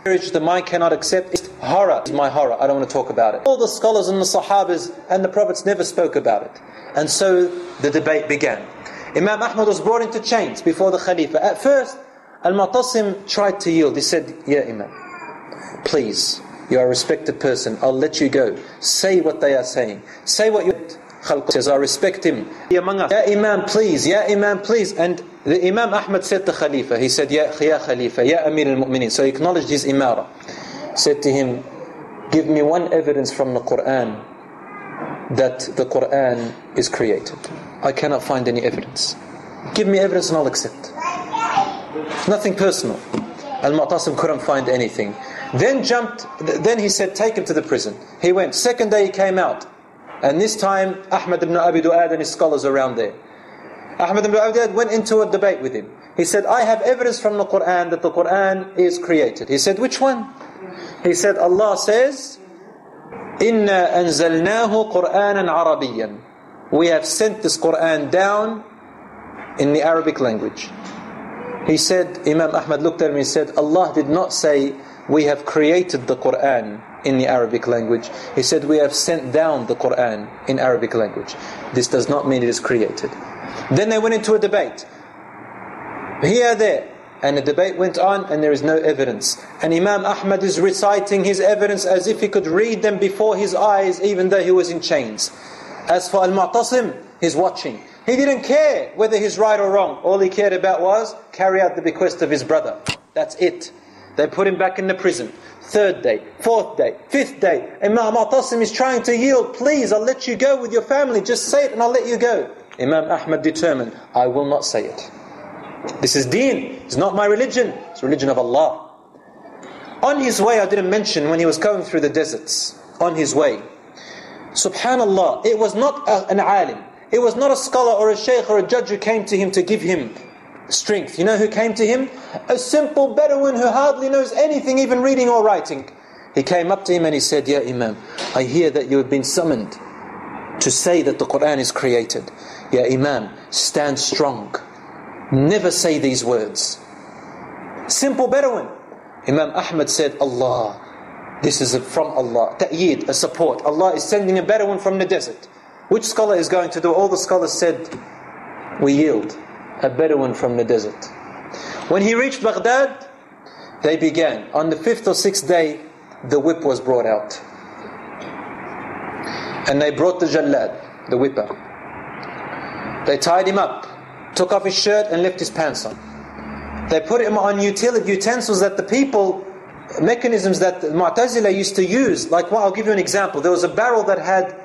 The mind cannot accept. It's horror. It's my horror. I don't want to talk about it. All the scholars and the Sahabas and the Prophets never spoke about it. And so the debate began. Imam Ahmad was brought into chains before the Khalifa. At first, Al-Mu'tasim tried to yield. He said, "Yeah, Imam, please, you are a respected person. I'll let you go. Say what they are saying. Say what you..." Khalq says, "I respect him. Among us. Ya Imam, please. Ya Imam, please." And the Imam Ahmad said to Khalifa, he said, Ya Khalifa, Ya Amir al-Mu'mineen. So he acknowledged his imara. Said to him, "Give me one evidence from the Quran that the Quran is created. I cannot find any evidence. Give me evidence and I'll accept." Nothing personal. Al-Mu'tasim couldn't find anything. Then he said, "Take him to the prison." He went. Second day he came out. And this time, Ahmad ibn Abi Du'ad and his scholars around there. Ahmad ibn Abi Du'ad went into a debate with him. He said, "I have evidence from the Quran that the Quran is created." He said, "Which one?" He said, "Allah says, Inna anzalnahu Qur'anan Arabiyan. We have sent this Quran down in the Arabic language." He said, Imam Ahmad looked at him and said, "Allah did not say we have created the Quran in the Arabic language. He said, we have sent down the Quran in Arabic language. This does not mean it is created." Then they went into a debate. Here, there. And the debate went on and there is no evidence. And Imam Ahmad is reciting his evidence as if he could read them before his eyes, even though he was in chains. As for Al-Mu'tasim, he's watching. He didn't care whether he's right or wrong. All he cared about was carry out the bequest of his brother. That's it. They put him back in the prison. Third day, fourth day, fifth day. Imam Mu'tasim is trying to yield. "Please, I'll let you go with your family. Just say it and I'll let you go." Imam Ahmad determined, "I will not say it. This is deen. It's not my religion. It's the religion of Allah." On his way, I didn't mention when he was going through the deserts. On his way, subhanallah, it was not an alim. It was not a scholar or a sheikh or a judge who came to him to give him strength. You know who came to him? A simple Bedouin who hardly knows anything, even reading or writing. He came up to him and he said, "Ya Imam, I hear that you have been summoned to say that the Quran is created. Ya Imam, stand strong. Never say these words." Simple Bedouin. Imam Ahmad said, "Allah, this is from Allah. Ta'yeed, a support. Allah is sending a Bedouin from the desert. Which scholar is going to do?" All the scholars said, "We yield. A Bedouin from the desert." When he reached Baghdad, they began. On the 5th or 6th day, the whip was brought out. And they brought the Jallad, the whipper. They tied him up, took off his shirt and left his pants on. They put him on utensils that the people, mechanisms that the Mu'tazila used to use. Like, well, I'll give you an example. There was a barrel that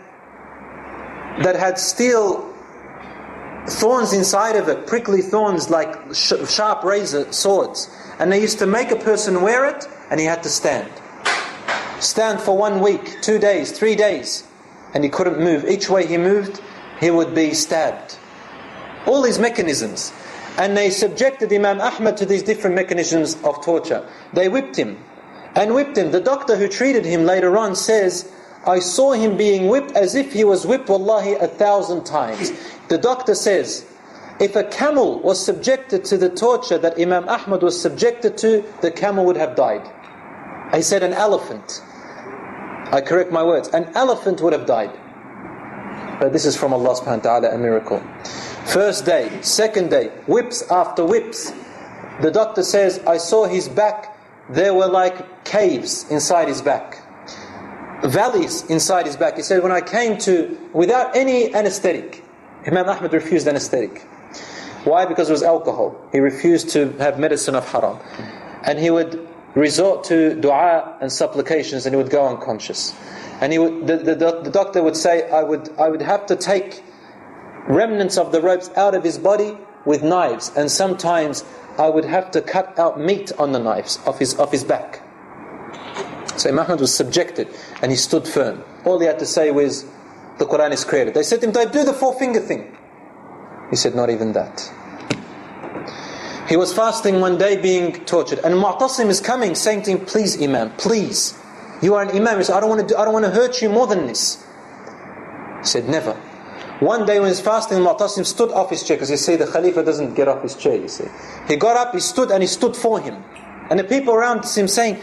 had steel thorns inside of it, prickly thorns like sharp razor swords. And they used to make a person wear it and he had to stand. Stand for 1 week, 2 days, 3 days. And he couldn't move. Each way he moved, he would be stabbed. All these mechanisms. And they subjected Imam Ahmad to these different mechanisms of torture. They whipped him. And whipped him. The doctor who treated him later on says, "I saw him being whipped as if he was whipped, wallahi, 1,000 times. The doctor says, if a camel was subjected to the torture that Imam Ahmad was subjected to, the camel would have died. I said an elephant. I correct my words. An elephant would have died. But this is from Allah subhanahu wa ta'ala, a miracle. First day, second day, whips after whips. The doctor says, I saw his back. There were like caves inside his back. Valleys inside his back. He said, when I came to, without any anesthetic, Imam Ahmad refused anesthetic. Why? Because it was alcohol. He refused to have medicine of haram. And he would resort to dua and supplications and he would go unconscious. And he would, the doctor would say, I would have to take remnants of the ropes out of his body with knives. And sometimes I would have to cut out meat on the knives of his back. So Imam Ahmad was subjected and he stood firm. All he had to say was, the Quran is created. They said to him, do the 4-finger thing. He said, not even that. He was fasting one day being tortured. And Mu'tasim is coming saying to him, please Imam, please. You are an Imam. He said, I don't want to hurt you more than this. He said, never. One day when he was fasting, Mu'tasim stood off his chair. Because you see, the Khalifa doesn't get off his chair, you see. He got up, he stood and he stood for him. And the people around him saying,